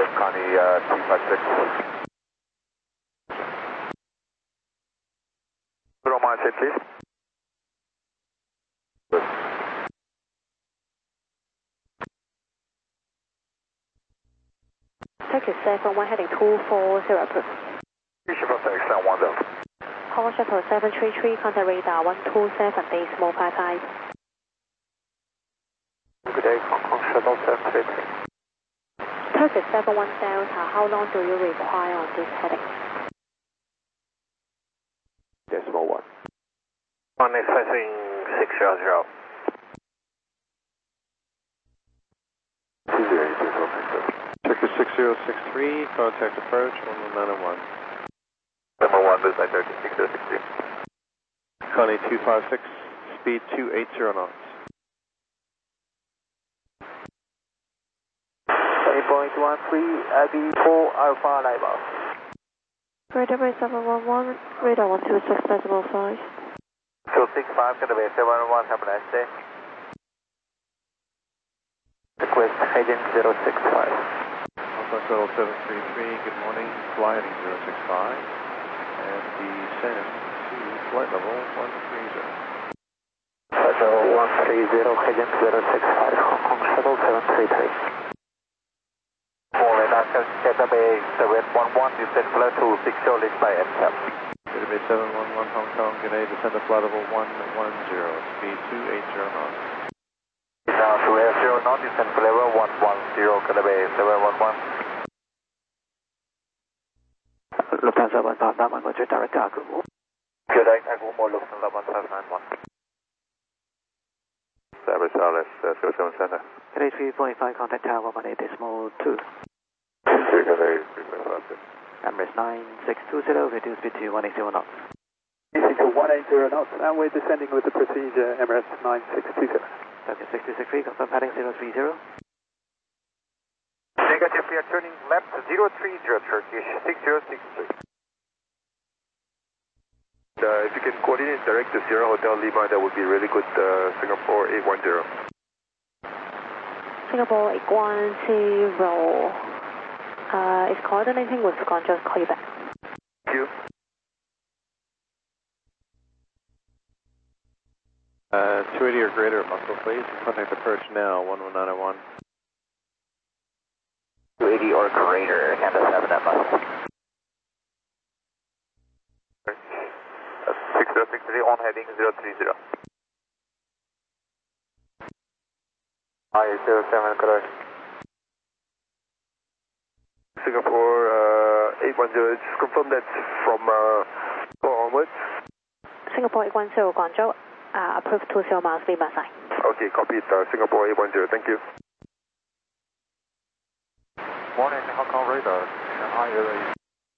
Connie 256. Roman set, please. Turkish 71 heading 240 approved. Shuttle 710. Call Shuttle 733, contact radar 127, decimal 55. Good day, Hong Kong Shuttle 733. Turkish 71 Delta, how long do you require on this heading? Decimal 1. One is facing 600. 2080, Turkish 6063, contact approach 11901. Number 1, this is 6063. Connie 256, speed 280 knots. 8.13, IB4 Alpha arrival. Radar 711, radar 126.5. 265, Canterbury 711, have a nice day. Request heading 065. Alpha Shuttle 733, good morning, fly heading 065, and descend to flight level 130. Shuttle 130, heading 065, Hong Kong Shuttle 733. Canterbury 711, descend flight to 6 show list by NCAP. Canterbury 711 Hong Kong, good day, descend to flight level 110, speed 280 knots. Now to air 0 knot, descend to level 110, Canterbury 711. Lufthansa 1591, go to direct cargo. Direct cargo, more Lufthansa 1591. Sabres RS 07 Center. Today 345, contact tower 18.2. Emirates 9620, reduce speed to 180 knots. Easy to 180 knots, and we're descending with the procedure, Emirates 9620. Turkish 663, confirm heading 030. Negative, we are turning left 030, Turkish 6063. If you can coordinate direct to Sierra Hotel Lima, that would be really good. Singapore 810. Singapore 810. Is coordinating with Guangzhou, call you back. Thank you. 280 or greater at Muscle, please. Contact approach now, 11901. 280 or greater, Canada 7 at Muscle. 6063 on heading 030. I07, correct. Singapore 810, just confirm that's from 4 onwards. Singapore 810, Guangzhou, approved 20 miles, Lima sign. Okay, copy it. Singapore 810, thank you. Morning, Hong Kong radar. Shanghai area.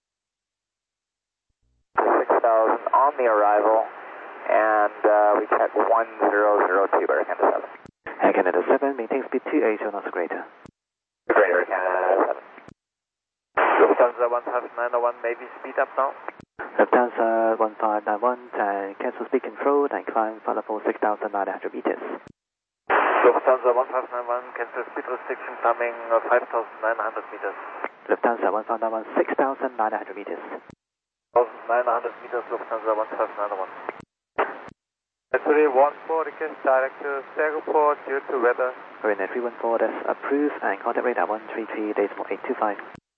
6000 on the arrival, and we check 1002 by Canada 7. Air Canada 7, maintain speed 280 knots greater. Greater Canada 7. Lufthansa 1591, maybe speed up now. Lufthansa 1591, and cancel speed control and climb flight level 6,900 meters. Lufthansa 1591, cancel speed restriction coming 5,900 meters. Lufthansa 1591, 6,900 meters. 1,900 meters, Lufthansa 1591. 314, request direct to Singapore due to weather. Marina 314, that's approved, and contact radar 133.825.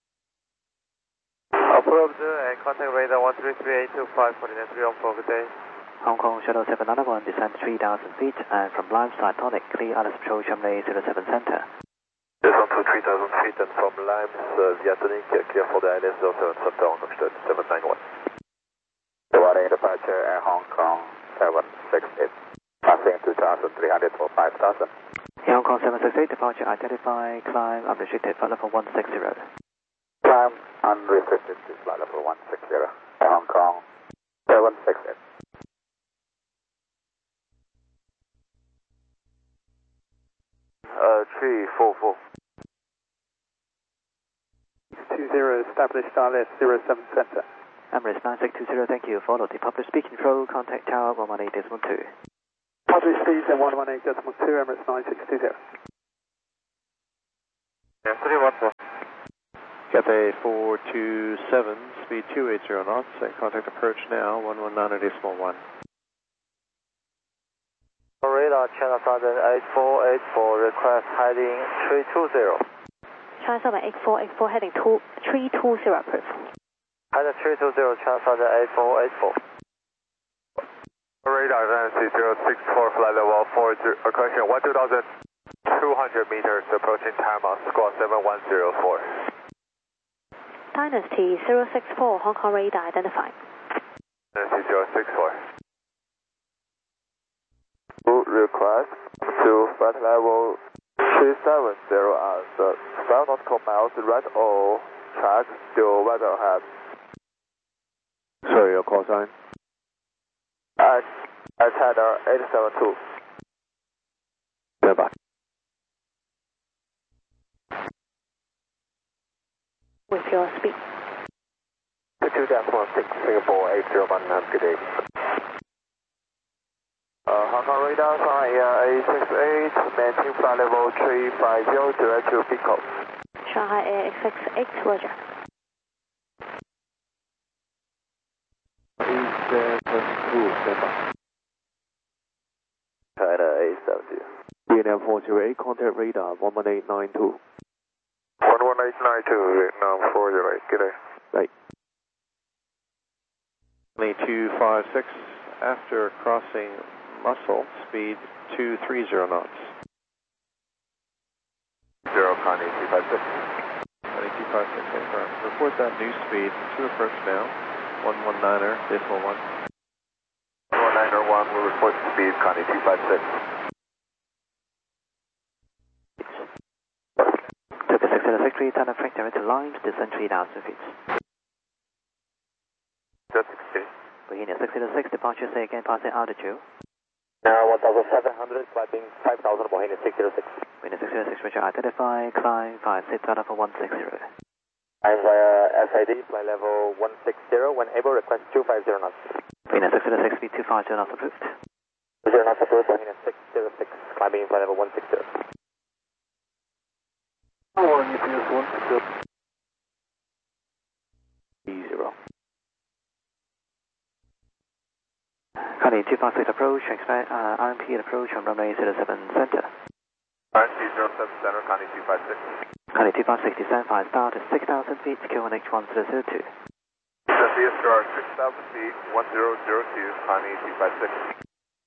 Approved, and contact radar 133.825, coordinate 314, good day. Hong Kong Shuttle 791, descend 3,000 feet, and from Lime side tonic, clear Alice Patrol Chumley 07 Center. Descend to 3,000 feet and from Limes via Tonic, clear for the ILS 07 Center, Hong Kong State 791. Departing departure Air Hong Kong 768, passing 2,300 for 5,000. Air Hong Kong 768, departure identify, climb unrestricted, flight level 160. Climb unrestricted to flight level 160, Air Hong Kong 768. Three, four, four. 20, established RS 07 Center. Emirates 9620, thank you. Follow the public speed control, contact tower 118.2. Public speeds at 118.2, Emirates 9620. Yeah, 314. Cathay 427, speed 280 knots, and contact approach now, 119.1. Radar China Southern 8484, request heading 320. China Southern 8484 heading 320 approved. Heading 320, China Southern 8484. Radar Nancy 064, flight level 40, correction, 1,200 meters, approaching time on squawk 7104. Dynasty 064, Hong Kong radar identified. Nancy 064. Request to flight level 370 as 5 nautical miles, right all track, still weather ahead. Sorry, your call sign? At header 872. Stand by. With your speed. 2-16, Singapore 801, good day. Hong Kong radar, Shanghai 868, maintain flight level 350, direct to Pico. Shanghai Air 868, roger. 872, stand by. China 870. Vietnam 408, contact radar 11892. 11892, Vietnam 408, good day. Right. 256, after crossing Muscle, speed 230 knots. 0, Connie 256. 256, confirm. Report that new speed to approach now, 119er, decimal 1. 11901, we'll report speed, Connie 256. Took a 606, turn of Frank direct to Limes, descend 3,000 feet. Just 60. Virginia 606, departure say again, passing altitude. Now 1,700, climbing 5,000, Bohemian 606. Virginia 606, Richard identify, climb 56 out of 160. I'm via SID, flight level 160, when able, request 250 knots. Virginia 606, speed 250 knots approved. 0 knots approved, Bohemian 606, climbing flight level 160. Warning EPS 160. 0. Connie 256 approach, expect RMP approach on runway 07 center. RMP 07 center, Connie 256. Connie 256, descend 5 star to 6,000 feet, QNH 1002. CSR 6,000 feet, 1002, Connie 256.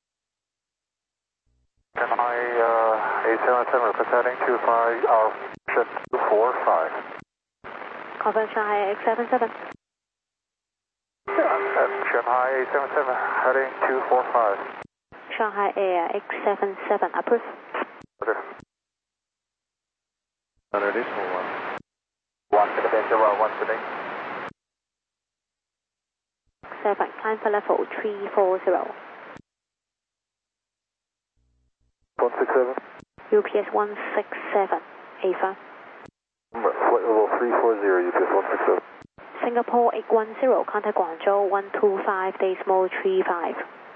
Shanghai 877, representing 25, our 245. Confirm Shanghai 877. Shanghai 877, heading 245. Shanghai Air 877, approved. Order. Another decimal 1. 1 to the base, 1 today. 7, climb for level 340. 167. UPS 167, A5. Flight level 340, UPS 167. Singapore 810, contact Guangzhou 125, decimal 35.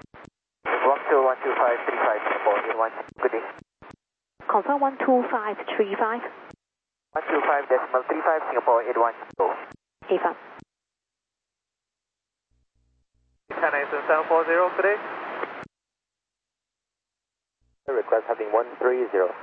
1212535, Singapore 81, good day. Confirm 12535, 125 decimal 35, Singapore 81, go. A5. 10740, good day. Request heading 130.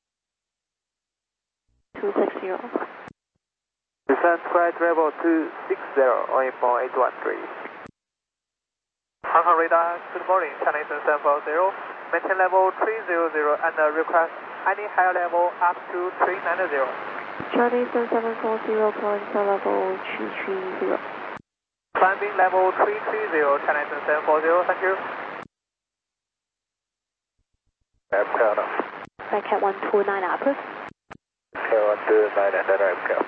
260. Descent flight level 260, on 813. Hong Kong radar, good morning, China 740, maintain level 300 and request any higher level up to 390. Charlie 7740, calling for level 330. Climbing level 330, China 740, thank you. MCAT. Cat 129, approved. MCAT 129 and then MCAT.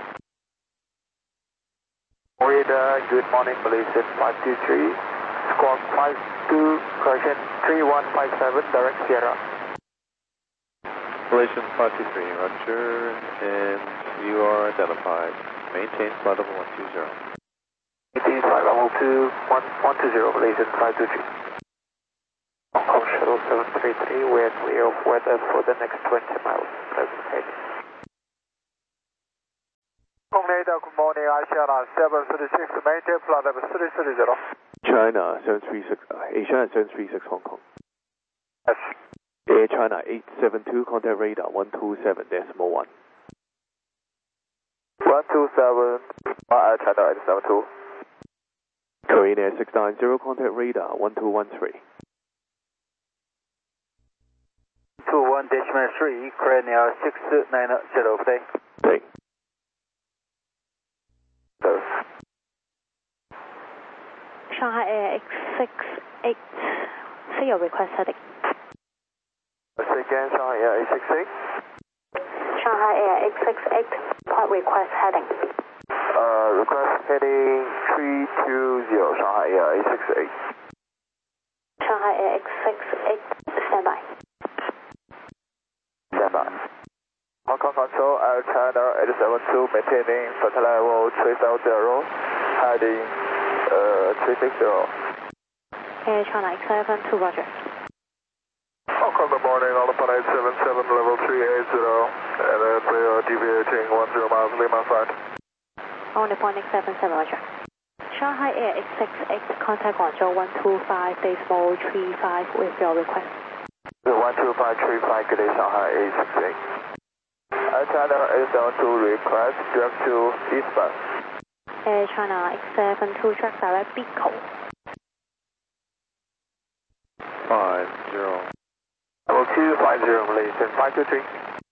Radar, good morning, Malaysian 523, squawk 52, correction 3157, direct Sierra. Malaysian 523, roger, and you are identified. Maintain flight level 120. Maintain flight level 120, Malaysian 523. Hong Kong Shuttle 733, we're clear of weather for the next 20 miles. Pleasant heading. Hong Kong radar, good morning, China 736, maintain flight level 330. China 736, China 736 Hong Kong. Yes. Air China 872, contact radar 127.1. 127, Air China 872. Korean Air 690, contact radar 1213. 21-3, Korean Air 690, play. Play. Shanghai Air X68, see your request heading. Again, Shanghai Air 868. Shanghai Air X68, port request heading. Request heading 320, Shanghai Air 868. Shanghai Air X68, standby. Standby. Hong Kong Control, Air China 872, maintaining flight level 370, heading 360. Air China X72, roger. Hong Kong, good morning, Alpha 877, level 380, and we are deviating 10 miles, Lima flight. Only point 77, roger. Shanghai Air X68, contact Guangzhou 125.35 with your request. 12535, good day, Shanghai 868. Air China 872, request direct to eastbound. Air China X72, track direct Beacon. 50. Level 250, Malaysian 523.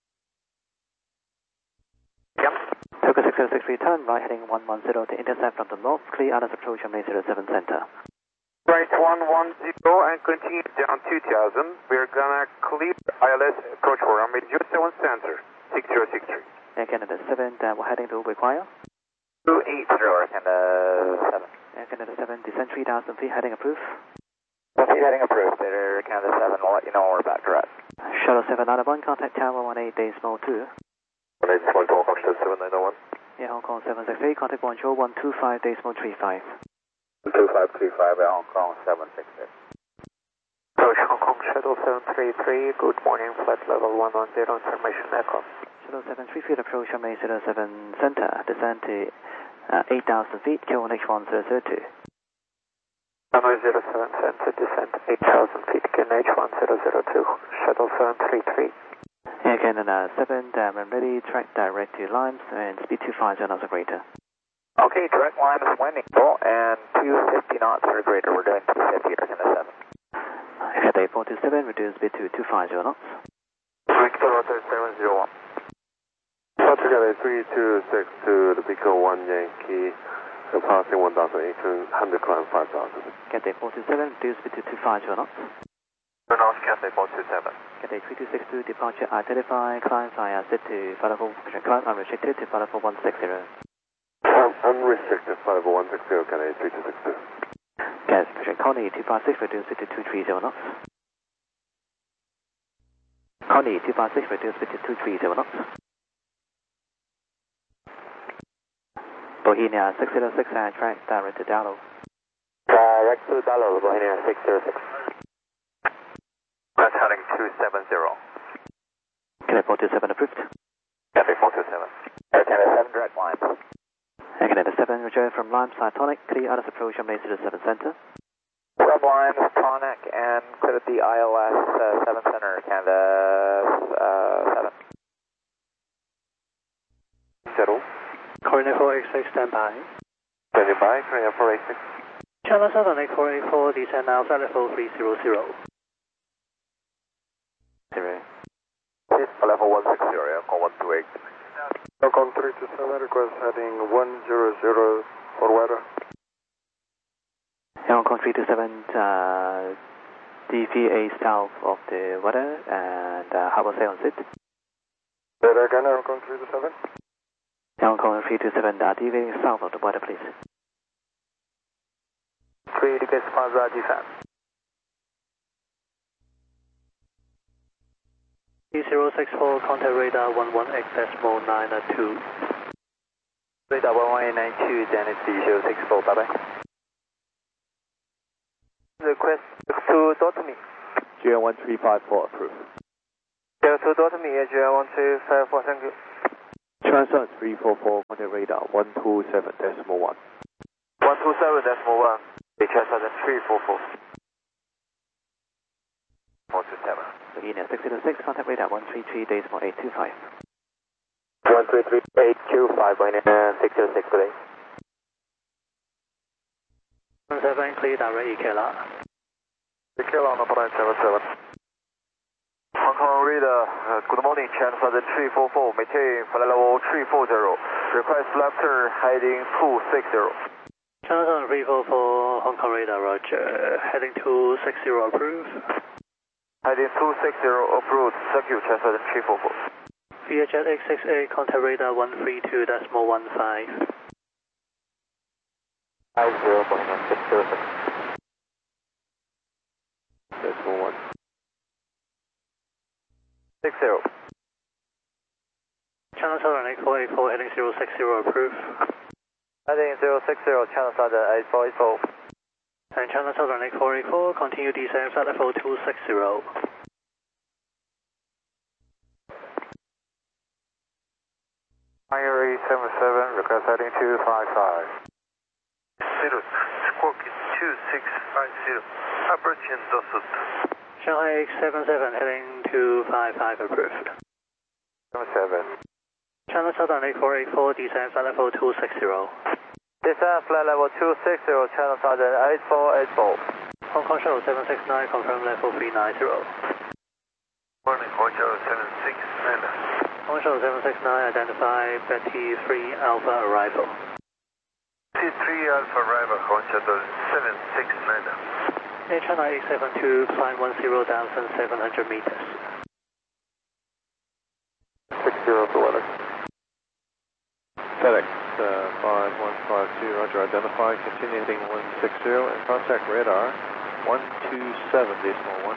Yep. Tokyo 606, return, right heading 110 to intercept from the north, clear ILS approach from 07 center. Right 110 and continue down 2000. We're gonna clear ILS approach for runway 07 center, 6063. Air Canada 7, we're heading to require. 280, Canada 7. Air Canada 7, descend 3000 feet, heading approved. Heading approved, Air Canada 7, we'll let you know when we're back direct. Shuttle 791, contact Tower 18 Small 2. 18 Hong Kong 7901. Air Hong Kong 768, contact Guangzhou 125 Decimal 35. 2535 Air Hong Kong 766. Approach Hong Kong Shuttle 733, good morning, flight level 110, information echo. Shuttle 73 feet approach from 07 center, descend to 8,000 feet, QNH 1002. Runway 07 center, descent 8,000 feet, QNH 1002, Shuttle 733. Air Canada 7, when ready, track direct to Limes and speed 25 knots or greater. Okay, direct line is landing and 250 knots or greater. We're doing 250, Air Canada 7. Cathay 427, reduce speed to 250 knots. Victor Hotel 701. Altogether 326 to the Pico 1 Yankee, passing 1,800, climb 5,000. Cathay 427, reduce speed to 250 knots. Turn off Cathay 427. Cathay 3262, departure identify, climb via set to flight level, climb unrestricted to flight level 160. Unrestricted, flight level 160, Cathay 3262. Gas pressure, Connie 256, reduce speed to 230 knots. Connie 256, reduce speed to 230 knots. Bohemia 606, and track direct to Dallow. Direct to Dallow, Bohemia 606. That's heading 270. Cathay 427 approved. Cathay 427. Air Canada 7, direct line. Air Canada 7, return from Lime Tonic, clear ILS approach from 07 center. Web line is Tonic and clear the ILS 7 center, Canada 7. Settle. Korean 486, stand by. Standing by, Korean 486. Channel 7, 8484, descend now, flight level 300. 0. Level 160, Hong 128. Hong Kong 327, request heading 100 for weather. Hong Kong 327, DVA south of the weather and harbor sail on sit. Say that again, Hong Kong 327. Hong Kong 327, DVA south of the weather, please. 3 degrees Plaza defense. 3064, contact radar 11X-992. Radar 1192, Zenit 3064, bye bye. Request to Dotami. GN1354 approved. To Dotami, GN1354, thank you. Transat 344, contact radar 127.1. 127.1. Transat 344. 427. So India 606, contact radar 133.825. 133.825, going in 606 today. 77, clear direct EKLA. EKLA on approach 77. Hong Kong radar, good morning, Transat 344, maintain flight level 340. Request left turn, heading 260. Transat 344, Hong Kong radar, roger. Heading 260, approve. Heading 260, approved. Thank you, Transat 344. VHF 868, contact radar 132.15. 50.606. Decimal 1. 60. Channel Southern 8484, heading 060, approve. Heading 060, Channel Southern 8484. And Channel Southern 8484, continue descent flight level 260. January 77, request heading 255. 0, Squawk 2650, approaching Dosut. Shanghai 77, heading 255, approved. 77. Channel Southern 8484, descent flight level 260. Descent flight level 260, Channel Southern 8484. Hong Kong Shuttle 769, confirm level 390. Morning, Hotel 769. Hong Kong Shuttle 769, identify Betty 3 Alpha arrival. T3 Alpha arrival, Hotel 769. China 872, climb 10,700 meters. 60 to weather. FedEx 5152, roger, identify, continue heading 160 and contact radar 127.1.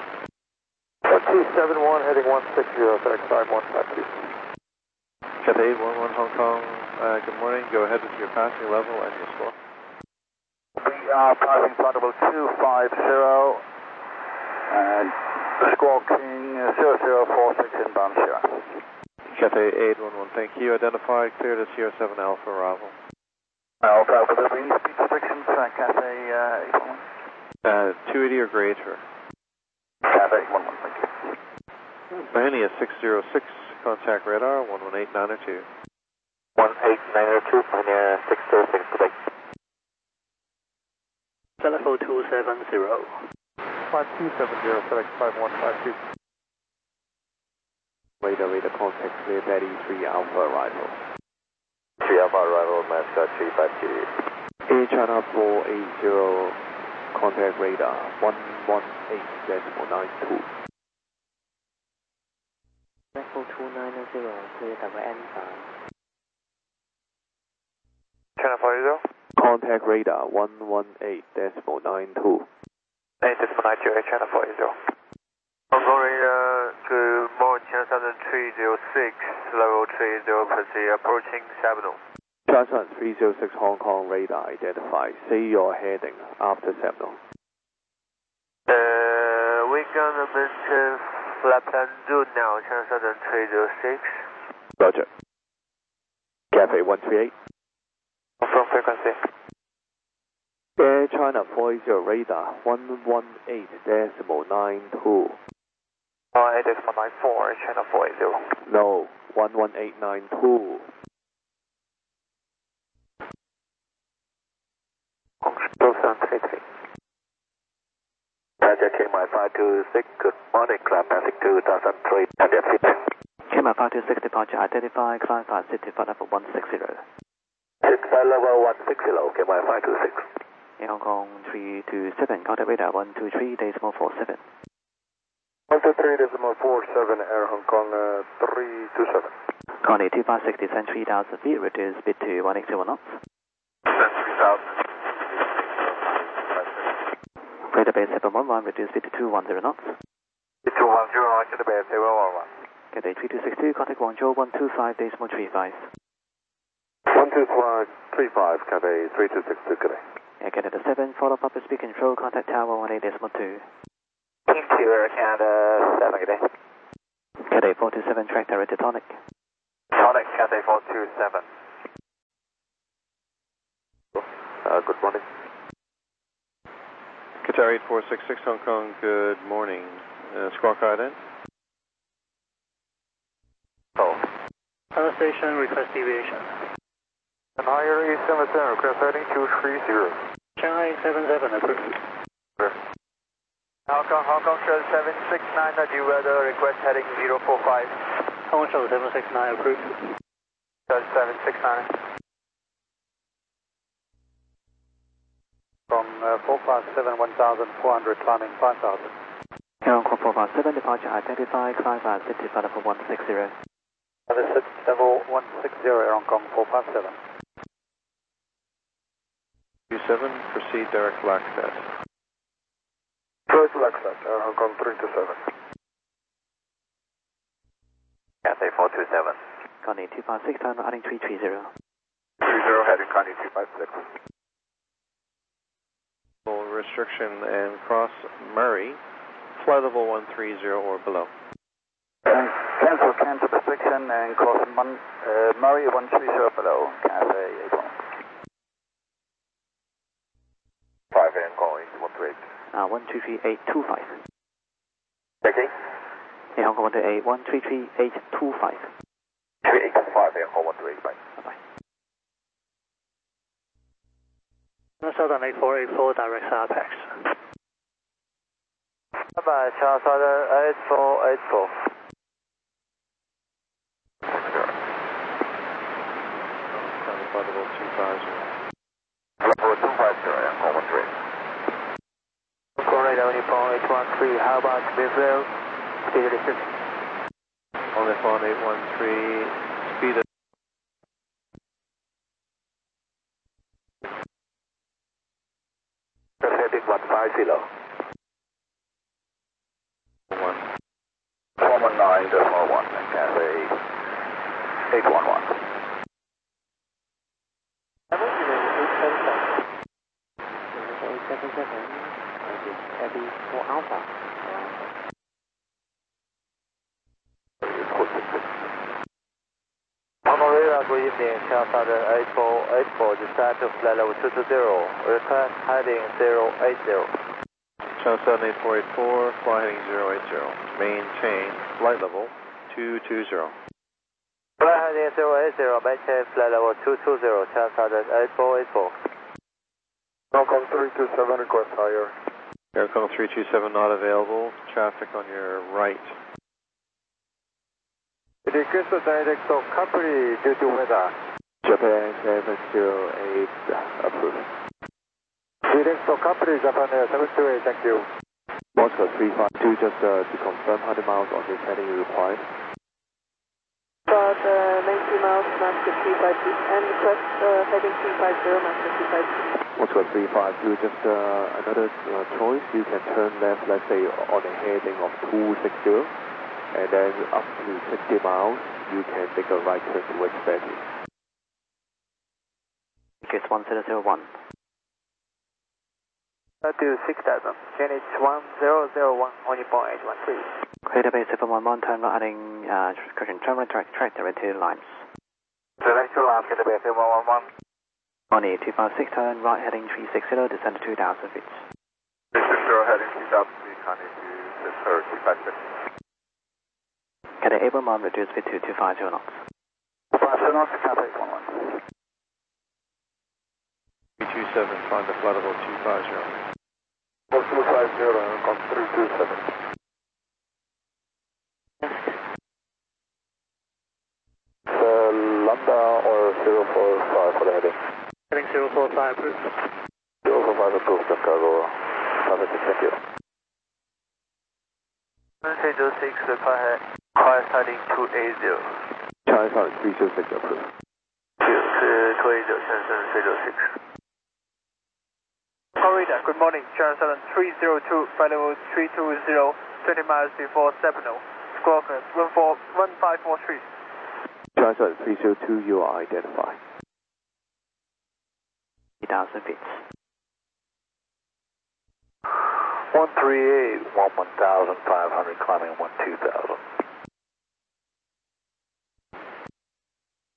271, heading 160, FedEx 5152. Cathay 811 Hong Kong, good morning, go ahead with your passing level and your score. We are passing flight level 250 and squawking 0046 inbound Sierra. Cathay 811, thank you. Identify, clear to Sierra 7 Alpha arrival. Alpha, will there be any speed restrictions for Cathay 811? 280 or greater. Cathay 811, thank you. Miami is 606, contact radar 118.902. 18902, 606 today. Level 270. 5270, FedEx 5152. Radar contact clear, Betty 3 Alpha arrival. 3 Alpha arrival, Mazda 352. Air China 480, contact radar 118.92. Level 290, clear direct N5. China 40. Contact radar 118.92. 8.92, China 40. Hong Kong radar, good morning, Transat 306, level 30, proceed, approaching Sabino. Transat 306 Hong Kong radar identified. Say your heading after Sabino. We're gonna maintain flight plan do now, Transat 306. Roger. Cathay 138. From frequency. Air China 40 radar 118.92. 8.94, China 40. No, 118.92. Roger, KMI 526, good morning, climb passing 2003, and that's it. KMI 526, departure identify, climb fast city flight level 160. Flight level 160, KMI 526. Air Hong Kong 327, contact radar 123.47. 123.47, Air Hong Kong 327. Contact 256, descend 3,000 feet, reduce speed to 180 knots. Descend 3,000. Radar base 711, reduce speed to 210 knots. 210, roger the base 711. Cathay 3262, contact Guangzhou 125.35. 12535, Cathay 3262, good day. Air Canada 7, follow up speed control, contact tower 18.2. Team 2, Air Canada 7, good day. Cathay 427, track direct to Tonic. Tonic, Cathay 427. Good morning. Qatar 8466 Hong Kong, good morning. Squawk ident. Oh. Other station, request deviation. And higher 877, request heading 230. Shanghai 77 approved. Hong Kong show 769, that you weather request heading 045. Hong Kong show 769 approved. Show 769. From 457, 1,400, climbing 5,000. Air Hong Kong 457, departure identified, climb at city flight level 160. Visit level 160, Air Hong Kong 457. 27, proceed direct black set. First Lexus, Air Hong Kong 327. Cathay 427. Connie 256, time adding 330. 30, heading Connie 256. Restriction and cross Murray, flight level 130 or below. Cancel restriction and cross Murray 130 below, Cathay 81. 5 AM calling 138. 133.825. Checking. Air Hong Kong 128, 133.825. 3825 AM call 138, bye. Bye-bye. Southern 8484, direct Apex. Bye-bye, Charles Southern 8484. Flight level 250. Level 250 AM call 138. Correct, Nippon 813, how about Brazil? Speed restriction. On Nippon 813, speed at Heading 150. 1. 419.41, Cathay 811. Honorary, good evening, Charles Southern 8484, descend to flight level 220, request heading 080. Channel 78484, fly heading 080. Maintain flight level 220. Flight heading 080, maintain flight level 220, Charles Southern 8484. Hong Kong 327, request higher. Air Hong Kong 327 not available. Traffic on your right. Request direct to Capri due to weather. Japan 708, approved. Direct to Capri, Japan 728, thank you. Moscow 352, just to confirm how many miles on this heading you required. About 90 miles, Master 352, and request heading 350, Master 352. Moscow 352, just another choice. You can turn left, let's say, on a heading of 260, and then up to 60 miles, you can take a right turn towards Betty. Tickets 1001. To 6000, Greenwich 1001, on Nippon 813. Clear base 711, time adding correction, terminal track directed lines. Select your last, get the base 111. Connie 256, turn right heading 360, descend to 2000 feet. 360, heading 2000 feet, Connie to 356. Cathay 811, reduce speed to 250 knots. 250 knots, Cathay 811. 327, find the flight level 250. 250, Hong Kong 327. Lambda or 045 for the heading? Heading 045 approved. 045 approved, Chicago. Traffic, thank you. 306, request heading 280. China 306 approved. 280, Shenzhen 306. Corridor, good morning, Channel 302, flight level 320, 20 miles before Sepino. Squawk 1543. China 302, you are identified. 3000 feet. 138, 1,500, climbing 12,000.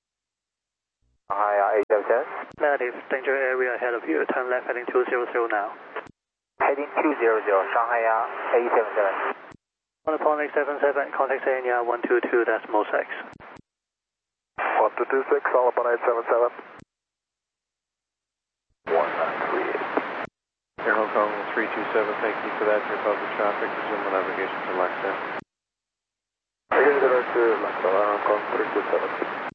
Negative, danger area ahead of you. Turn left heading 200 now. Heading 200, Shanghai 877. Monoponic 77, contact ANR 122.6. 1226, all upon 877. 1938. Air Hong Kong 327, thank you for that. Your public traffic, resume the navigation to Lexa. Again, direct to Lexa, Air Hong Kong 327.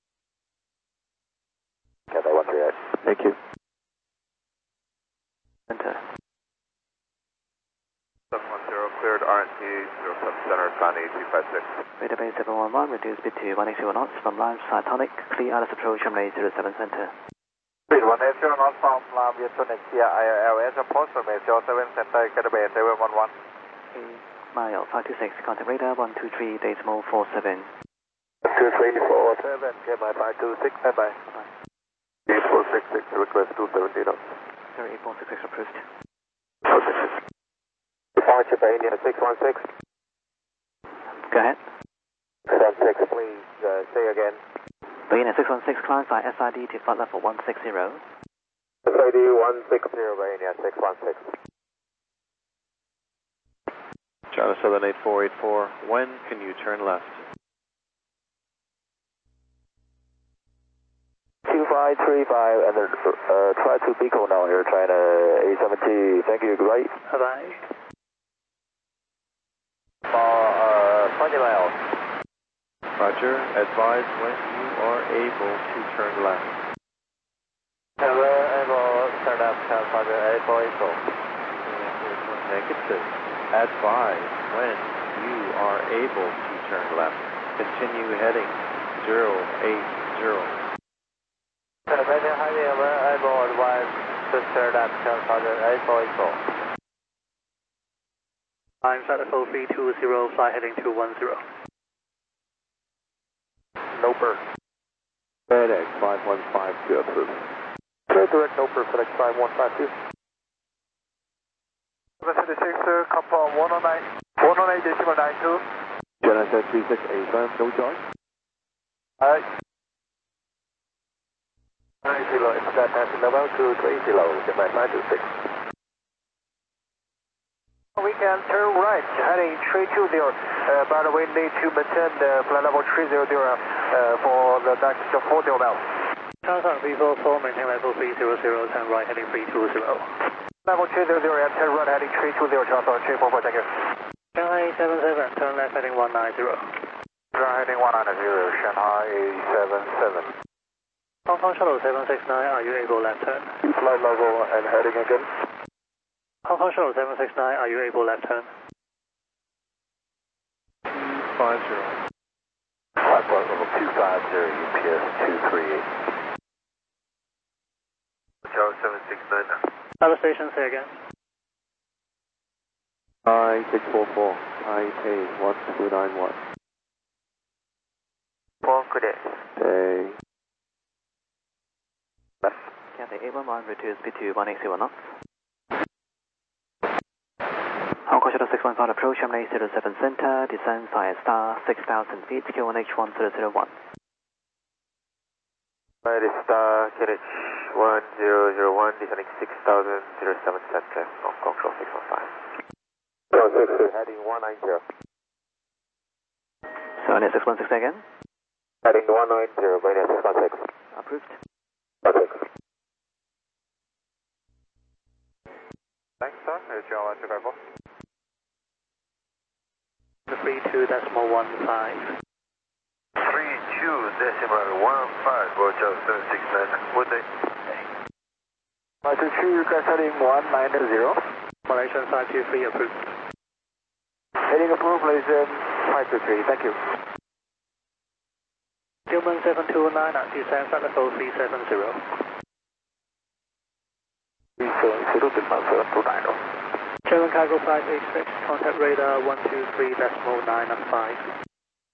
Cathay 138. Thank you. Center. 710, cleared RNT 07 Center, Sani 256. Radar base 711, reduce speed to 180 knots from Lime Cytonic, clear out of approach from 07 Center. Speed 180 knots from Lime Cytonic, clear ILS approach from 07 Center, Cathay base 711. Mile 526, contact radar 123, decimal 47. 2347, get my 526, bye-bye. 8466, request 270 knots. 8466 approved. Departure for India 616. Go ahead. 616, please say again. Beginning 616, climb by SID to flight level 160. SID 160, India 616. China Southern 8484, when can you turn left? 2535 and try to Pico now here, China 870, thank you, right? Bye-bye. 20 miles. Roger, advise when you are able to turn left. Able, turn up, Roger, able. Negative. Advise when you are able to turn left. Continue heading 080. Beijing Highway able advise to turn up, Roger, able. I'm flight level 320, fly heading 210. Noper. FedEx 5152 approved. Direct Noper, FedEx 5152. 756, compound 109, 108.92. Genesis 3685, no join. Alright. 90, it's that level 230, get my 526. We can turn right, heading 320, but we need to maintain the flight level 300 for the next 40 miles. China Vivo 4, maintain level 300, turn right heading 320. Level 300 and turn right heading 320, China 344, thank you. Shanghai 77, turn left heading 190. Turn heading 190, Shanghai 877. Hong Kong Shuttle 769, are you able left turn? Flight level and heading again. Hong Kong Shuttle 769, are you able left turn? 250. Flight level 250, UPS 238. Hotel 769. Other station, say again. I-644, IK 1291. Good day. Okay. Cathay 811, reduce speed to 180 knots. Hong Kong Shuttle 615 approach from 07 Center, descend via star 6,000 feet, QNH 1001. Right, star KNH 1001, descending 6,000, 07 Center, Hong Kong Shuttle 615. 616, heading 190. So, near 616 again. Heading 190, Brady 616. Approved. 6. Thanks, sir. Here's your electric rifle. 32.15. 32.15, Roger 769. Good day. Malaysia, you guys heading 190. Malaysian 523 approved. Heading approved, Malaysian 523. Thank you. Tillman 729 at descend flight level 370. 370, German cargo 586, contact radar 123.995.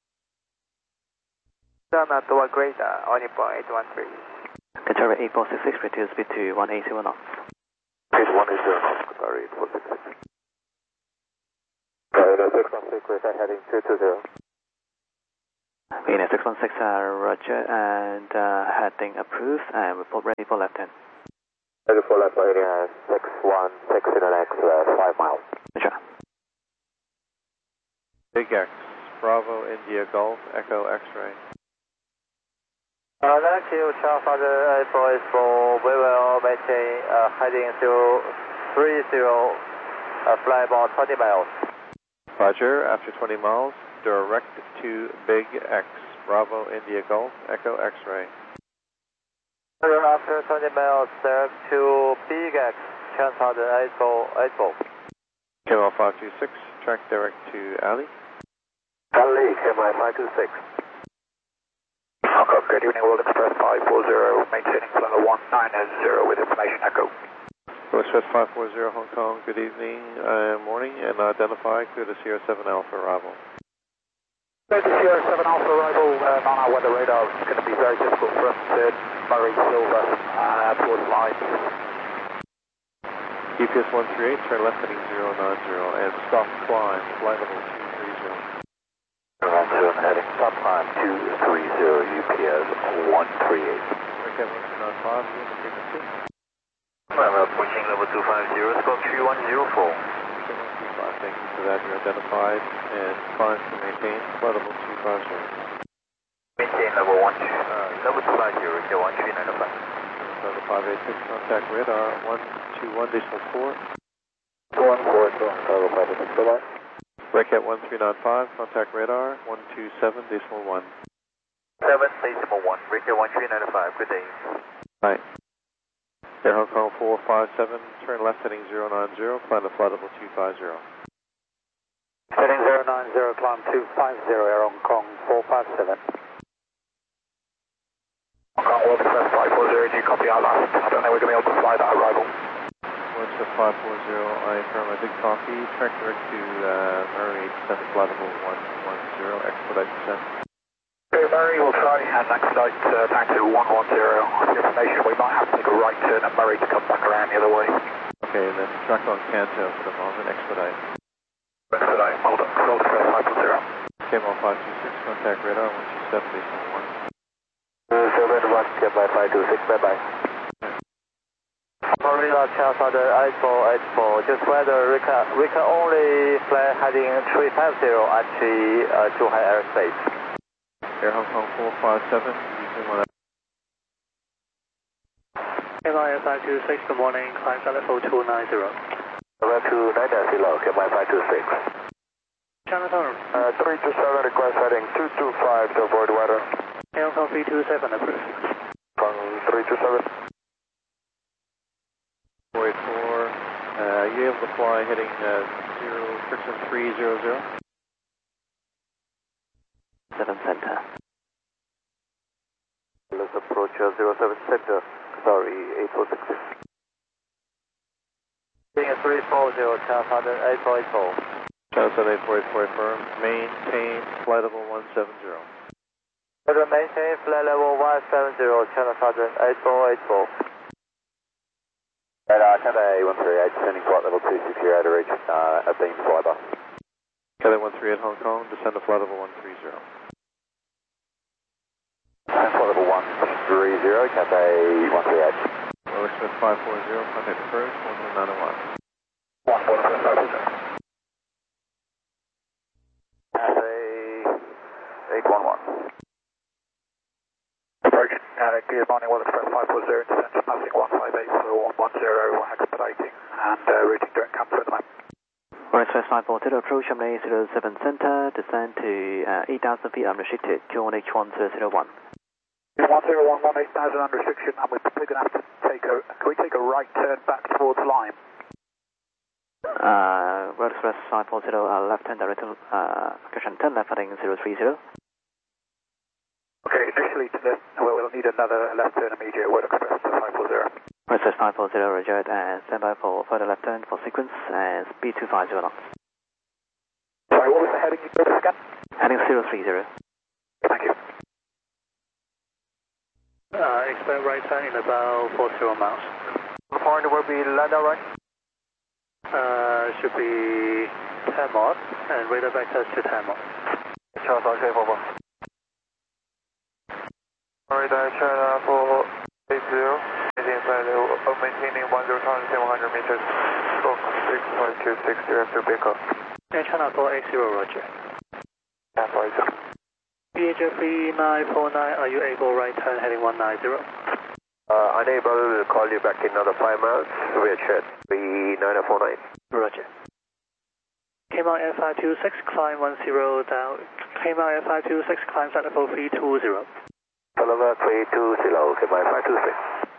Done at the grade, on your point 813. Qatar 8466, reduce speed to 180 knots. 8180 knots, Qatar 8466. Right, 616, we're heading 220. Venus 616, roger, and heading approved, and report ready for left turn. Ready for left turn, 616 in X, 5 miles. Roger. Big X, Bravo, India, Golf, Echo, X-ray. Thank you, Charles Father 844. We will maintain heading to 30, fly about 20 miles. Roger, after 20 miles, direct to Big X, Bravo, India, Golf, Echo, X-ray. After 20 miles, direct to Big X, Charles Father 844. KML 526, track direct to Ali. Ali, KML 526. Hong good evening, World Express 540, maintaining flight 190 with information echo. World Express 540, Hong Kong, good evening, morning, and identify, clear to Sierra 7 Alpha arrival. Clear to Sierra 7 Alpha arrival, on our weather radar. It's going to be very difficult for us to Murray Silver towards line. GPS 138, turn left heading 090, and stop climb, flight level 230. Heading stop climb 230, UPS 138. Okay, 1295, unit frequency. I'm approaching level 250, squawk 3104. Thank you for that. You're identified and climb to maintain flight level 250. Maintain level 250, 1395. Level 586, contact radar 121.4. 214, level 586, bye-bye. Breakout 1395, contact radar 127.1. 7.1, breakout 1395, good day. Hi. Air Hong Kong 457, turn left heading 090, climb to flight level 250. Heading 090, climb 250, Air Hong Kong 457. Hong Kong World Express 540, do you copy our last? I don't think we're going to be able to fly that arrival. World Express 540, I affirm, I did copy. Track direct to Murray, descend to flight level 110, expedite descent. Okay, Murray, we'll try and expedite back to 110. Information, we might have to take a right turn at Murray to come back around the other way. Okay, and then track on Kanto for the moment, expedite. Expedite, hold up, World Express 540. KML 526, contact radar 127.1. So better watch, get by 526, bye-bye. Florida Charles Father 8484, just weather, we can only fly heading 350 actually too high airspace. Air Hong Kong 457, using 1. KML 526, good morning, climb level 290. Level 290, KML 526. Jonathan. 327 request heading 225 to avoid weather. Air Hong Kong 327 approved. From 327. 484, you able to fly heading 300? 7 center. Let's approach 07 center. Sorry, 8466. Being a 340, Charles 8484. Charles 8484, affirm, maintain flight level 170. Maintain flight level 170, Channel 8484. Radar, Cathay 138, descending flight level 260 to reach Athene Flyby. Cathay 138 Hong Kong, descend to flight level 130. Flight level 130, Cathay 138. Rolex Smith 540, contact approach 1191. 145. Cathay 811. Approach, good morning, World Express 540, descent passing 158 for 110, expediting, and routing direct Canto at the moment. World Express 540, approach Emily 07 center, descend to 8,000 feet unrestricted, QNH 1001. 1011, 8,000 unrestriction, and we're probably going to have to can we take a right turn back towards Lime? World Express 540, left turn direct to turn left heading 030. Okay, initially to the, we'll need another left turn immediate, World Express 540. World Express 540, roger, and stand by for further left turn for sequence and speed 250 knots. Sorry, what was the heading you gave us again? Heading 030. Thank you. Expect right turn in about 40 miles. The point will be land out right? Should be 10 mod, and radar vectors to 10 mod. Charles, okay, Radar China 480, maintaining 10,700 meters, stroke 65260 after Baker. Air China 480, roger. VHF 3949, are you able right turn heading 190? Unable to call you back in another 5 miles, VHF 3949. Roger. Cayman Air 526, climb 10 down. Cayman Air 526, climb flight level 320. Level 320, Cayman 526.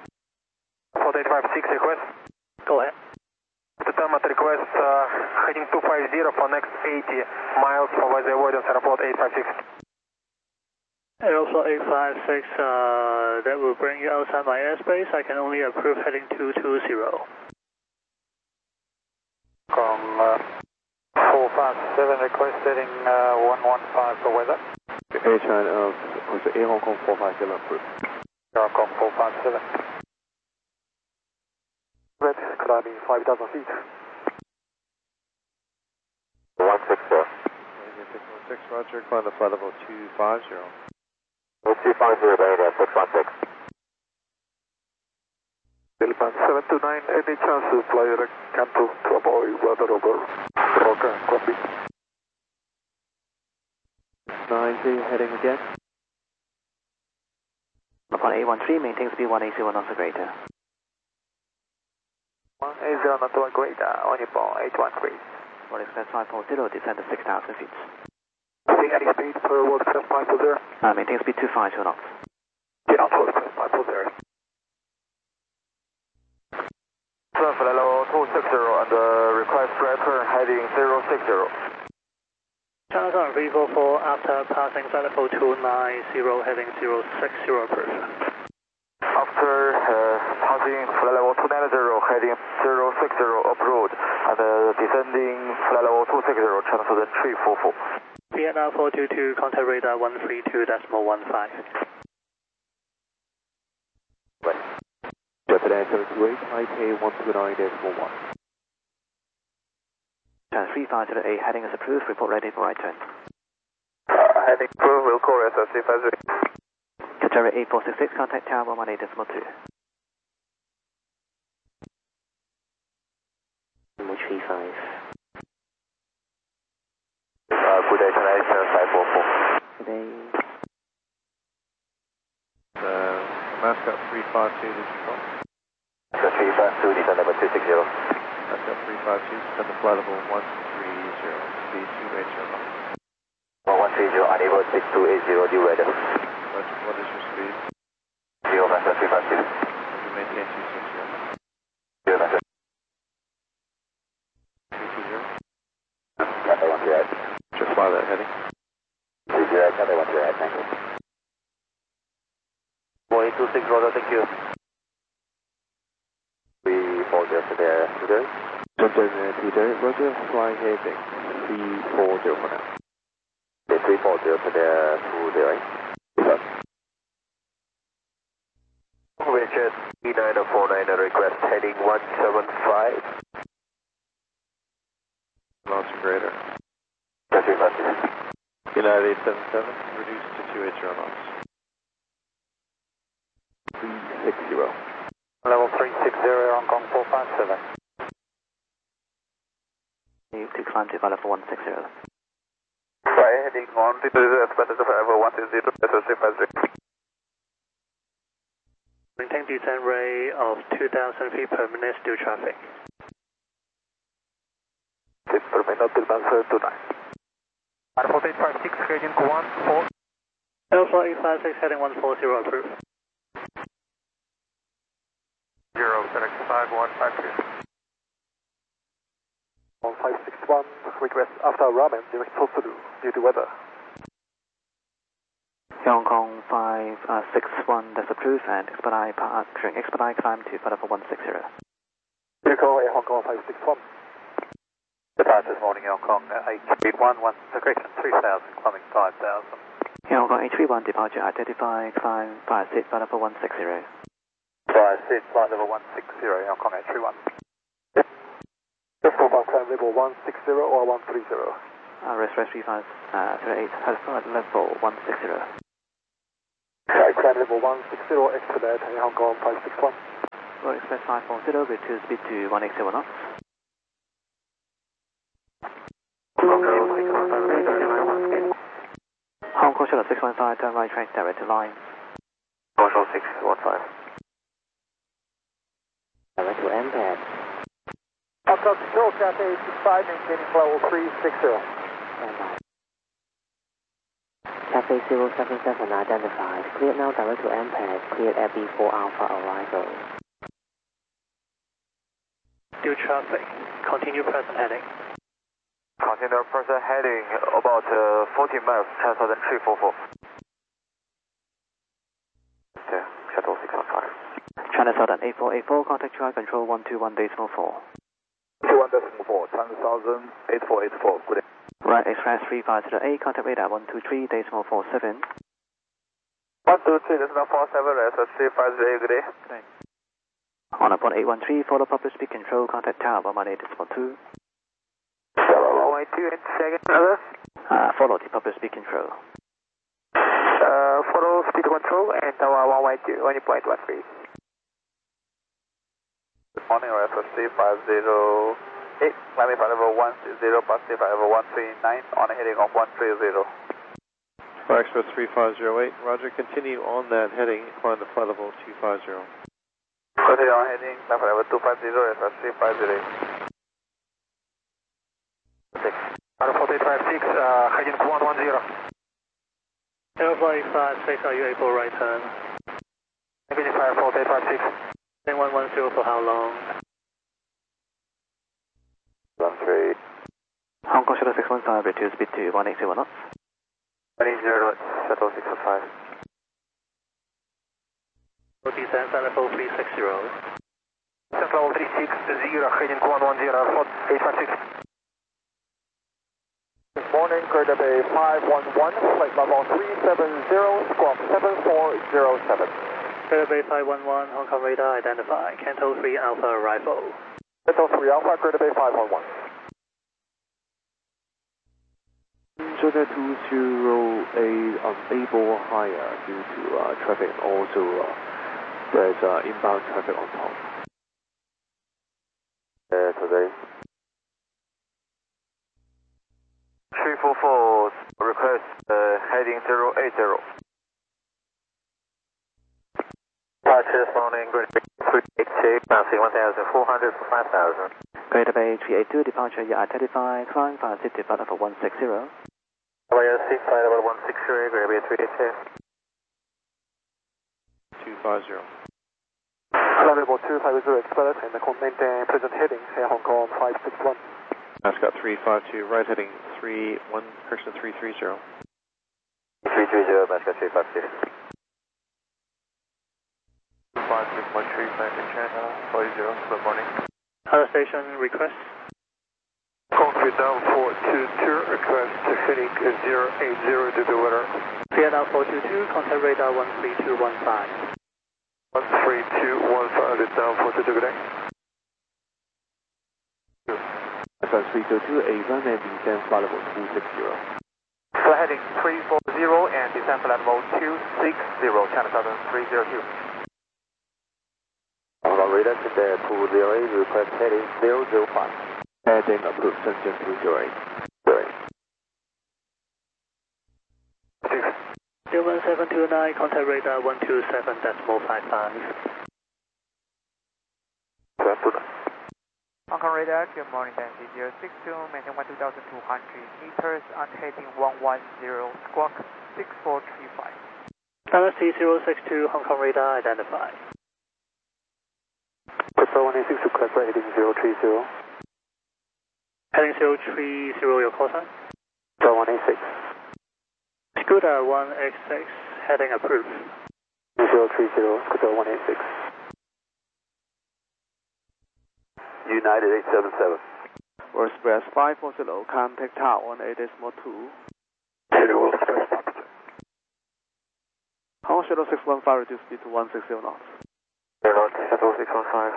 4856 request. Go ahead. Determined request, heading 250 for next 80 miles for weather avoidance, airport 856. Aeroflot 856, that will bring you outside my airspace. I can only approve heading 220. Kong 457 request heading 115 for weather. Air China, Air Hong Kong 457 approved. Air Hong Kong 457. Red, climbing 5,000 feet. 160. 616, roger, climb the flight level 250. 250, Bayonne 616. Delpan 729, any chance to fly direct cancel to avoid weather over Rocker, copy. 90, heading again. Upon A13, maintain speed 180 knots or greater. 180 not to a greater, on your ball 813. World Express 540, descend to 6,000 feet. See any speed for World Express 540? Maintain speed 252 knots. Get on World Express 540. Flight level 260 and request right turn heading 060. China Southern Vivo for after passing flight level 290 heading 060 approved. After passing flight level 290 heading 060 approved and descending flight level 260 China Southern 344. Vietnam 422, contact radar 132.15. Japan 728, Taipei 129.1. China 3508, heading is approved, report ready for right turn. Heading approved, will call SRC 53. Qatar 8466, contact tower 118.2. Good day, China 544. Good day. Mascot 352, did you call? Mascot 352, descend level 260. Mascot 352, descend the flight level 130, speed 280 knots. 1130, unable 6280, due weather. What is your speed? 0 Mascot 352. You maintain 260. 0 Mascot 320. Cathay 1 direct. Just fly that heading. 3 direct, Cathay 1 direct, thank you. 4826, roger, thank you. 340 today, Shenzhen Peter, roger, fly heading 340 for now. 340 today, 20. Richard, E949 request heading 175. Knots and greater. United 877, reduced to 280 knots. 360. Level 360, Hong Kong 457. Need to climb to flight level 160. Right, heading 130, expected to forever 130, SRC 53. Maintain descent rate of 2,000 feet per minute, still traffic. 6 per minute, Delpan 729. 4856, heading 14. Alpha 856, heading 140 approved. 0, select 5152. 1561, request after ramen, direct to due to weather. Hong Kong 561, that's approved, and expedite climb to flight level 160. Vehicle Hong Kong 561. Departure this morning, Hong Kong, H11, progression 3000, climbing 5000. Hong Kong H31, departure identify, climb via seat flight level 160. Via seat flight level 160, Hong Kong H31. Just go back climb level 160 or 130. Rest 3538, has flight level 160. Right, Flight level 160, expedite Hong Kong 561. Road Express 540, reduce speed to 180 knots. Hong Kong Shuttle 615, turn right track direct to line. Hong Kong 615. Direct to MPAD. Hong Kong Control, Cathay 65, maintaining level 360. Cathay 077 identified. Cleared now direct to MPAD. Cleared at B4 Alpha arrival. Due traffic. Continue present heading. Continue present heading about 40 miles, China 344. Yeah, Shuttle 615. China Southern 8484, contact try control 121.4. 21.4, China Southern 8484, good day. Right Express 3508, contact radar 123.47. 123.47, that's 350, good day. Good day. On upon 813, follow public speed control, contact tower 118.2. 112, and second, other. Follow the public speed control. Follow speed control and tower 112, 1.13. Good morning, RFS 3508, climbing flight level 160, passing flight level 139, on a heading of 130. Flight Express 3508, roger, continue on that heading, climb to flight level 250. Continue on heading, climb flight level 250, RFS 3508. 4856, heading 110. Airflight 56, are you able right turn? Negative 4856. Heading 110 for how long? 13. Hong Kong Shuttle 615, reduce speed to 180 knots. 180 knots, Shuttle 615. Descent flight level 360. Descent level 360, heading 110, 856. Good morning, Greater Bay 511, flight level 370, squawk 7407. Greater Bay 511, Hong Kong radar identified. Canto 3 Alpha arrival. Canto 3 Alpha, Greater Bay 511. Junior 208 unable higher due to traffic, and also there's inbound traffic on top. Today. 344, request heading 080. Departure morning, Greater Bay 382, bouncing 1,400 for 5,000. Greater Bay 382, departure EI35, climb 550, flight level 160. LASC, flight level 160, Greater Bay 382. 250. Flight level 250, expedite and maintain present heading, Hong Kong 561. Ascot 352, right heading 31, correction 330. 330, Ascot 352. 5613, back to China, 50, good morning. Other station request. Concrete down 422, request heading 080 to the weather. Clear now 422, contact radar 13215. 13215, down 422, good day. Express 302, a run and descent flight level 260. Flight heading 340 and descent flight level 260, China Southern 302. Hong Kong radar today 208, request heading 005. Heading approved, Shenzhen 208. 01729, contact radar 127.55. Hong Kong radar, good morning, Nancy 062, maintain 12,200 meters on heading 110, squawk 6435. Dynasty 062, Hong Kong radar identified. Prefer 186 request heading 030. Heading 030, your call sign. Prefer 186. Scooter 186, heading approved. 030, Scooter 186. United 877. Road Express 540, contact tower 180.2. Hong Kong Shuttle 615, reduce speed to 160 knots. Shuttle 615.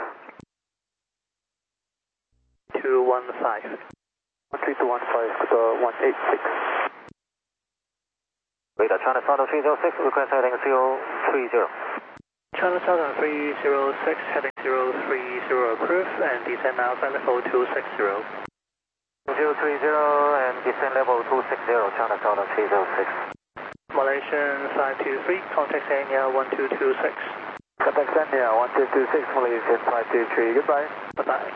215. 13215, Scooter 186. Radar China Southern 306, request heading 030. China Southern 306, heading 030, approve, and descend now flight level 260. 030 and descend level 260, China Southern 306. Malaysian 523, contact Anya 1226. Contact Anya 1226, Malaysian 523, goodbye. Bye-bye.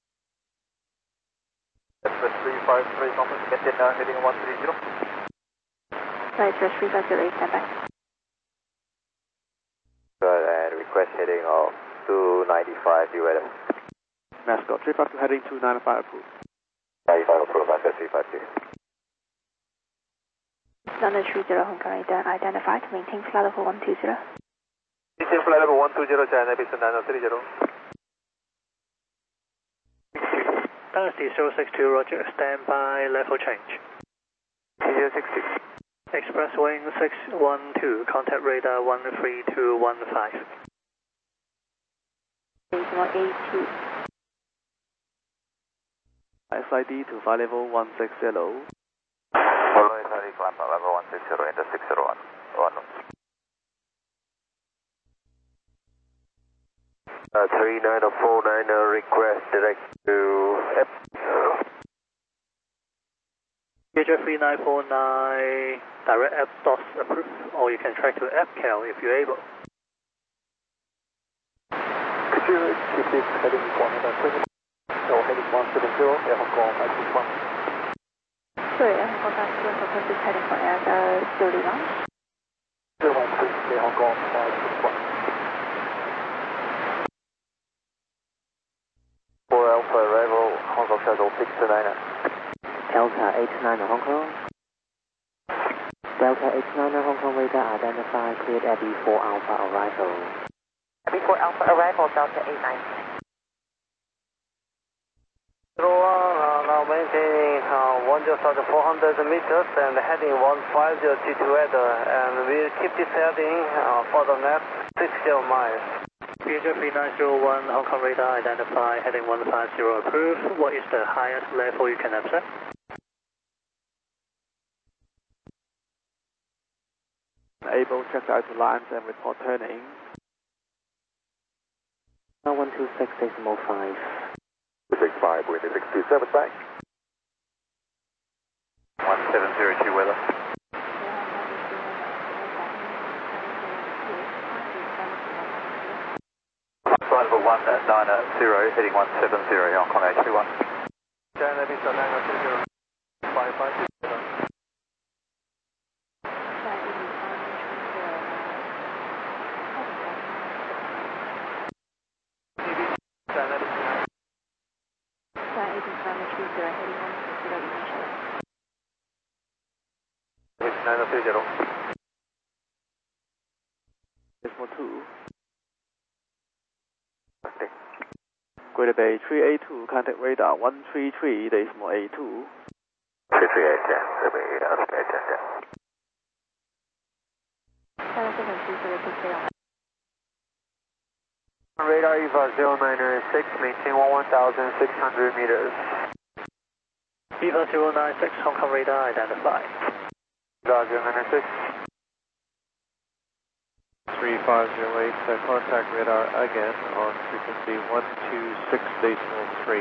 Express 353, contact Anya heading 130. Right, Express 350, stand by. Good, and request heading of 295, ULS. Mascot 352 heading 295 approved. 95 approved, Mascot 352. London 30, Hong Kong radar identified, maintain flight level 120. Maintain flight level 120, China Bison 9030. Dynasty 062, roger, stand by, level change. 060. Express wing 612, contact radar 13215. A2. SID to flight level 160. Follow SID climb level 160, enter 601. 39049, request direct to F. Major 3949, direct F DOS approved, or you can track to FCAL if you're able. Could you keep this heading 120? No, heading 170, Air Hong Kong 561. Sorry, Hong Kong 561, propose this heading for Air 0 launch. 013, Air Hong Kong 561. For Alpha arrival, Hong Kong Shuttle 629. Delta 89 Hong Kong. Delta 89 Hong Kong radar identified, cleared at B4 Alpha arrival. B4 Alpha arrival, Delta 89. Now maintaining 1,400 meters and heading 150 to weather, and we'll keep this heading for the next 60 miles. Major 3901, Hong Kong radar identified, heading 150 approved. What is the highest level you can accept? Able check out to lines and report turning. 126.5. 265, wind is 627 back. 1702 weather. Flight level 190, heading 170, Hong Kong H21. China Bison 9030, 557. Decimal 2. Greater Bay 382, contact radar 133, decimal A2. 338, yeah. Radar EVA 096, maintain 11,600 meters. EVA 096, Hong Kong radar identified. EVA 096. 3508, contact radar again on frequency 126.3.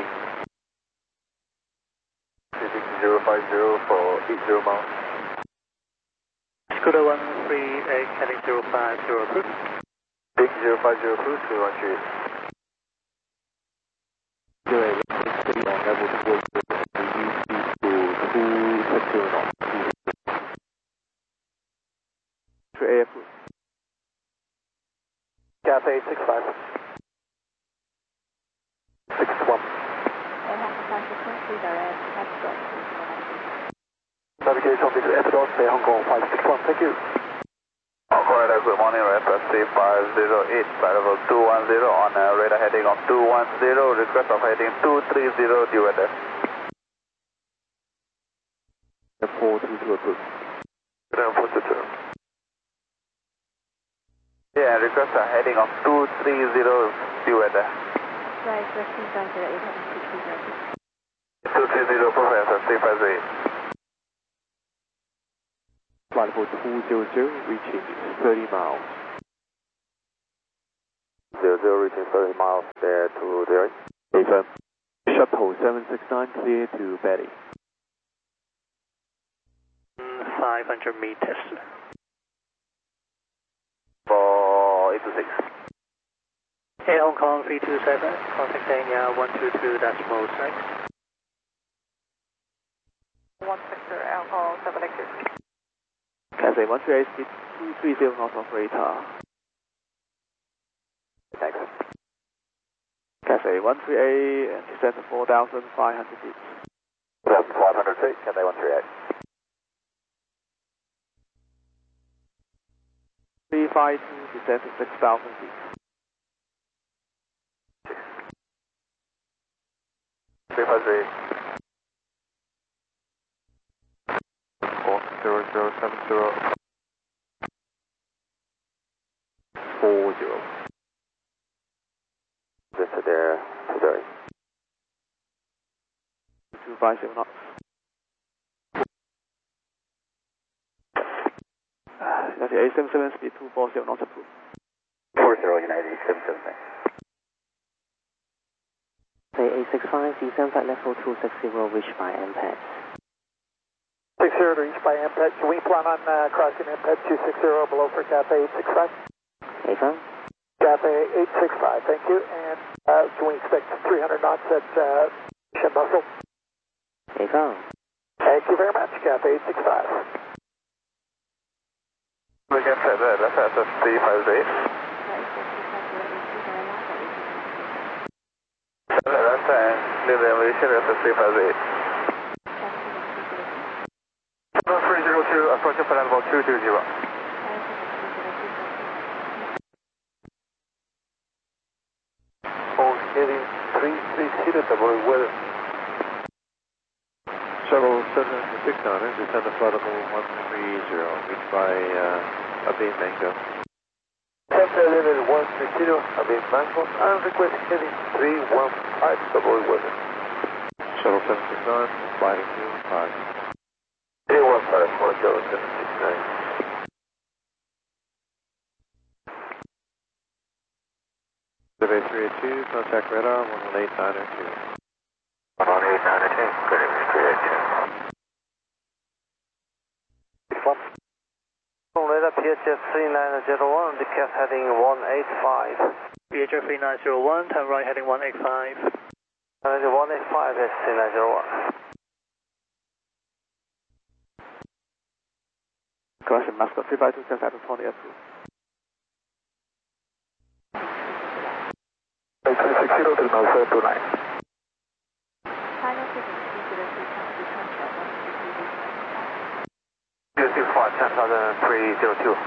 Heading 050 for 80 miles. Scooter 138, heading 050 approved. Big 050 approved, 313. Good, stay on level 2 to 260 knots. 3A approved. Cathay 65. 61. Navigation to F DOT, Hong Kong 561, thank you. Hong Kong radar, good morning, Rapid 3508, flight level 210 on radar heading on 210, request of heading 230, due weather. F422 approved. Good, 422. Yeah, request of heading on 230, due weather. Right, Express 350, 860. 230, Professor 358. flight level 200, reaching 30 miles. 00 reaching 30 miles there to Derry. Affirm. Shuttle 769 clear to Betty. 500 meters. For 826. Air Hong Kong 327, contacting 122.6. 160 Alcohol 786. Cathay 138, speed 230 knots operator. Thanks. Cathay 138 and descend to 4,500 feet. 4,500 feet, Cathay 138. 352, descend to 6,000 feet. 353. 40070. 40. Just there to Derry. 250 knots. United 877, speed 240 knots approved. 40 United 877. Say 865, descend flight level 260, reach by MPEG. 60 to reach by MPEG. Can we plan on crossing MPEG 260 below for Cathay 865? Affirm. Cathay 865, thank you. And can we expect 300 knots at Mission Muscle? Affirm. Thank you very much, Cathay 865. We can set that, that's at 358. That's new elevation, that's at 358. 302, approach up at level 220. Heading 330, double weather. Shuttle 769, descend to flight level 130, reached by Abin Mango. Temperature level 130, Abin Mango, and request heading 315, double weather. Shuttle 769, sliding to 5. 315 for Shuttle 769. Survey 382, contact radar 118902. 118902, good evening, 382. Radar PHF 3901, decaf heading 185. VHF 3901, turn right heading 185. 185 is 3901. Correction, Mascot 352, contact to 20 approved. 360 to now 729. Using 10,302.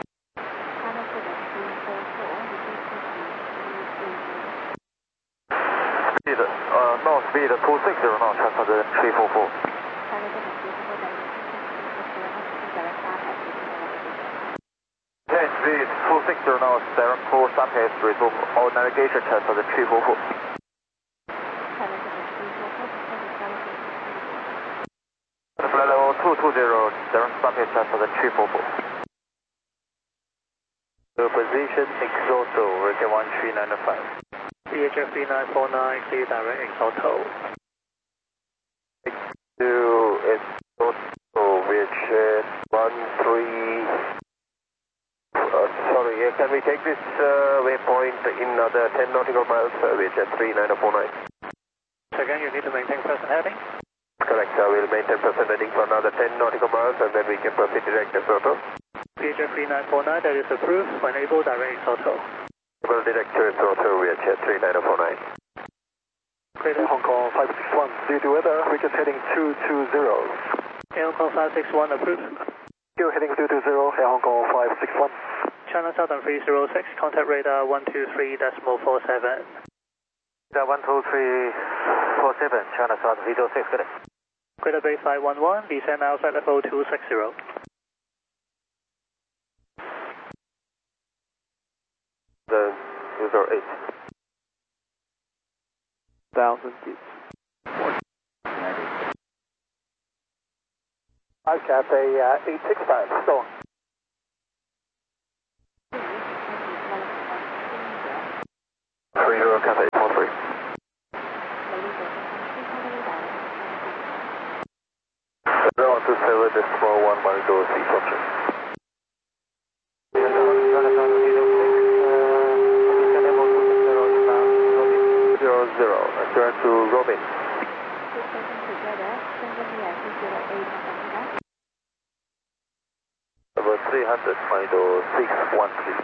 Speed, no speed 260 now 10,344. Speed 260 now 74 Sunday Street, all navigation 10,344. Flight level 220, 7 Sunday 10,344. The position Exoto, Ricky 1395. VHF 3949, clear direct Exoto. To Exoto, VHF 13... sorry, can we take this waypoint in another 10 nautical miles, VHF 39049? Second, you need to maintain present heading. Correct, sir. We'll maintain present heading for another 10 nautical miles and then we can proceed direct to Exoto. VHF 3949, that is approved. When able, direct Exoto. Able direct to Exoto, VHF 3949. Great Hong Kong 561, due to weather, we're just heading 220. Air Hong Kong 561 approved. You're heading 220, Air Hong Kong 561. China Southern 306, contact radar 123.47. Radar 123.47, China Southern 306, good day. Greater Bay 511, descend outside level 260. The 208. 1,000 feet. 5 Cathay 865, so on. Cathay 843. Zero 27 decimal 1 Marigo C function. 00, turn to Robin. Number 300, Marigo 613.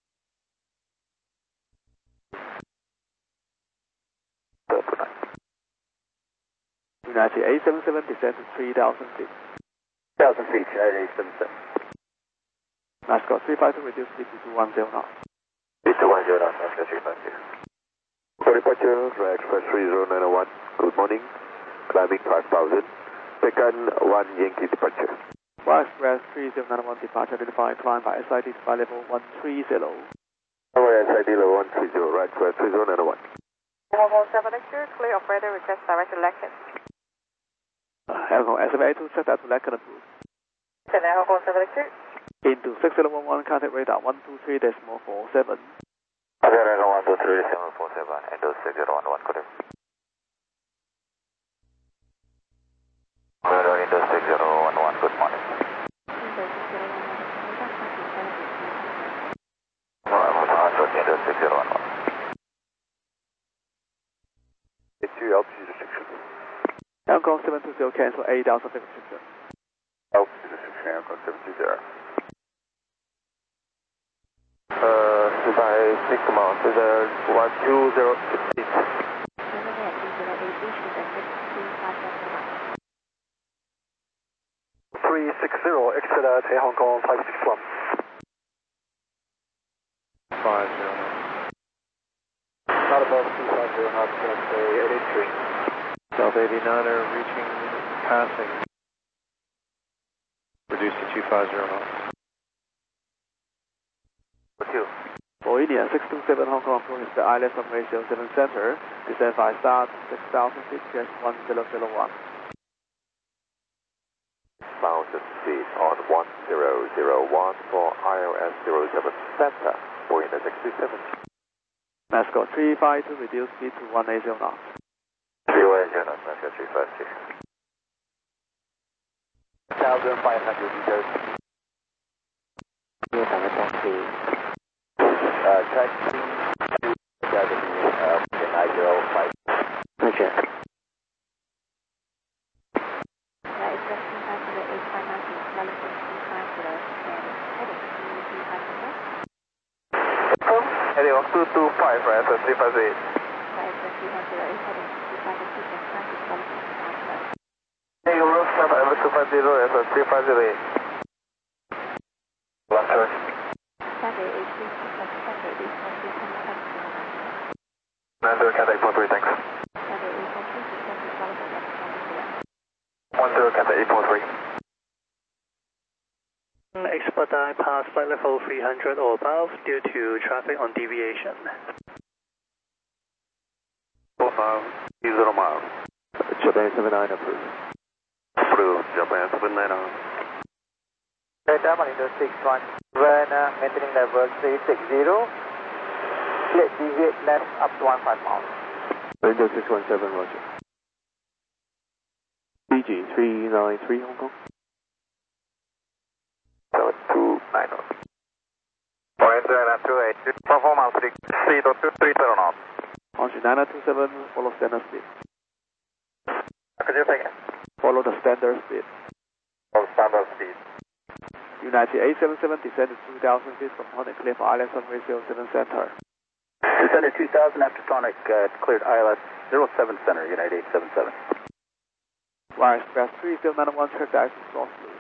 United 877 descend to 3,000 feet. 1,000 feet, United 877. Mascot 352 reduce speed to 210 knots. Speed to 110 knots, Mascot 352. For departure, flight express 30901, good morning. Climbing 5,000. Second, 1 Yankee departure. Fly Express 3091 departure identified, climb by SID to flight level 130. Runway SID level 130, right express 3091. 117 lecture, clear operator request direct to Lacan. Hong Kong SMA2 set that to Lacan approved. Hong Kong 7 lecture. Into 6011, contact radar 123.47. Okay, radar 123.47, into 6011, correct. Radar into 6011, good morning. Into 6011. It's your altitude restriction. Hong Kong 720 cancel 8,000 feet restriction. Altitude restriction, Hong Kong 720. By 6 miles, is 120 feet. 360, exit at Hong Kong 561. 50. Not above 250 knots, Cathay 883. South 89er reaching, passing. Reduce to 250 knots. For India 627 Hong Kong approach the ILS on ratio 7 center. Descend by start 6,000 feet, just 1001. 1,000 feet on 1001 for ILS 07 center. For India 627. Mascot 352 reduce speed to 180 knots. 310 knots, Mascot 352. 1,500 meters. Taxi Academy, Nigel 5. Roger. Heading of 225, right, so 358. Hey, Euro 7, 250, so 358. Last choice. Nando Cathay 843, thanks. 10 Cathay 843. Expedite past flight level 300 or above due to traffic on deviation. 40 miles. Japan 79 approved. Approved, Japan 79. Radar monitor 61, maintaining level 360. Let's deviate left up to 15 miles. Window 617, roger. BG 393 Hong Kong. 7290. Oriented at 28, 4 miles, 330 knots. Onto 9927, follow standard speed. Could you take it? Follow the standard speed. Oh, standard speed. United 877 descend to 2,000 feet from Tonic clear for ILS on ratio 7 center. Descended 2,000 after Tonic, cleared ILS 07 center, United 877. Fly Express 3091 check the ISO source blue.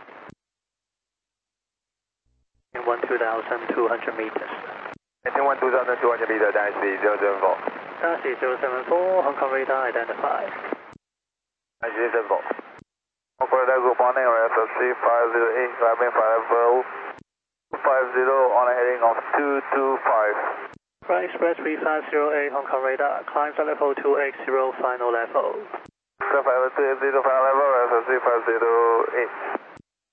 2,200 meters. 2,200 meters, Dynasty 074. Dynasty 074, Hong Kong radar identified. Dynasty 074. Hong Kong radar good morning, RSC 508, climbing 50, 50 on a heading of 225. Flight Express 3508, Hong Kong radar, climb flight level 280, final level. 580, final level, RSC 508.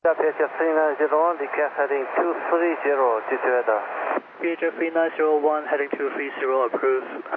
VHF 3901, decaf heading 230, G2 weather. VHF 3901, heading 230, approved.